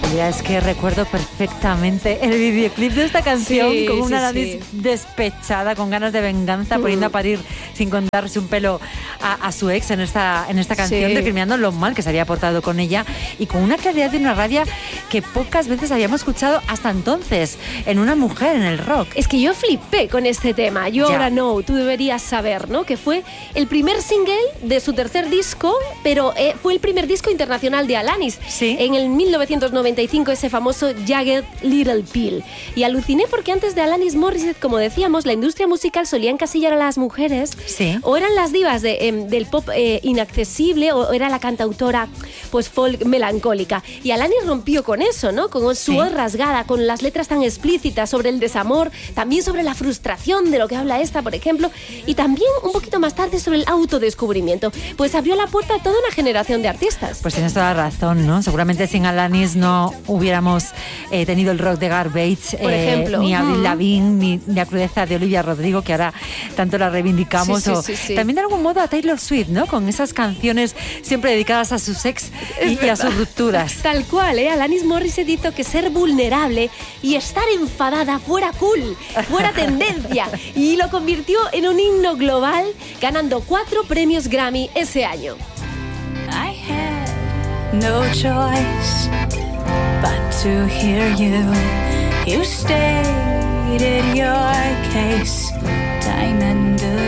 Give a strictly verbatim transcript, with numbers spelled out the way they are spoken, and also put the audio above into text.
realidad es que recuerdo perfectamente el videoclip de esta canción, sí, con una sí, Alanis sí. despechada, con ganas de venganza, mm. poniendo a parir sin contarse un pelo a, a su ex en esta, en esta canción, sí. recriminando lo mal que se había portado con ella y con una claridad de una rabia que pocas veces habíamos escuchado hasta entonces en una mujer en el rock. Es que yo flipé con este tema. Yo Ya. ahora no, tú deberías saber, ¿no? Que fue el primer single de su tercer disco, pero eh, fue el primer disco internacional de Alanis. Sí. En el mil novecientos noventa y cinco, ese famoso Jagged Little Pill. Y aluciné porque antes de Alanis Morissette, como decíamos, la industria musical solía encasillar a las mujeres. Sí. O eran las divas de, eh, del pop eh, inaccesible, o era la cantautora pues folk melancólica. Y Alanis rompió con eso, ¿no? Con su Sí. voz rasgada, con las letras tan explícitas sobre el desamor, también sobre la frustración de lo que habla esta, por ejemplo, y también un poquito más tarde sobre el autodescubrimiento. Pues abrió la puerta a toda una generación de artistas. Pues tienes toda la razón, ¿no? Seguramente sin Alanis no hubiéramos eh, tenido el rock de Garbage, Por eh, ejemplo. ni Avril Mm. Lavigne, ni la crudeza de Olivia Rodrigo, que ahora tanto la reivindicamos, Sí, sí, o sí, sí. también de algún modo a Taylor Swift, ¿no? Con esas canciones siempre dedicadas a sus ex y, y a sus rupturas. Tal cual, ¿eh? Alanis Morissette hizo que ser vulnerable y estar enfadada fuera cool, fuera tendencia, y lo convirtió en un himno global, ganando cuatro premios Grammy ese año. I had no choice but to hear you. You stated your case time and